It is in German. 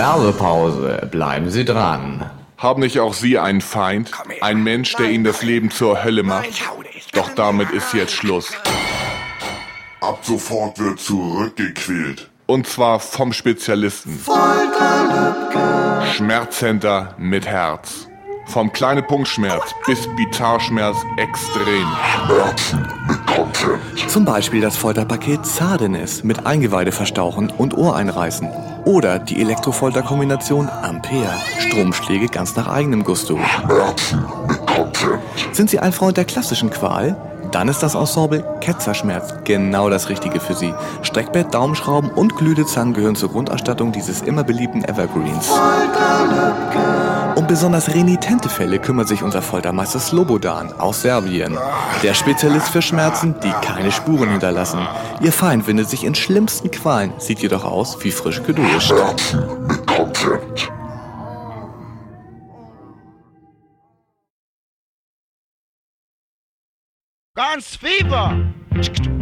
Werbepause. Bleiben Sie dran. Haben nicht auch Sie einen Feind? Ein Mensch, der Ihnen das Leben zur Hölle macht? Doch damit ist jetzt Schluss. Ab sofort wird zurückgequält. Und zwar vom Spezialisten. Schmerzcenter mit Herz. Vom kleinen Punktschmerz bis Bitarschmerz extrem. Schmerzen mit Content. Zum Beispiel das Folterpaket Zardenes mit Eingeweideverstauchen und Ohreinreißen. Oder die Elektrofolterkombination Ampere. Stromschläge ganz nach eigenem Gusto. Schmerzen mit Content. Sind Sie ein Freund der klassischen Qual? Dann ist das Ensemble Ketzerschmerz genau das Richtige für Sie. Streckbett, Daumenschrauben und Glühdezangen gehören zur Grundausstattung dieses immer beliebten Evergreens. Um besonders renitente Fälle kümmert sich unser Foltermeister Slobodan aus Serbien. Der Spezialist für Schmerzen, die keine Spuren hinterlassen. Ihr Feind windet sich in schlimmsten Qualen, sieht jedoch aus wie frisch geduscht. Schmerzen mit Content. Guns Fever!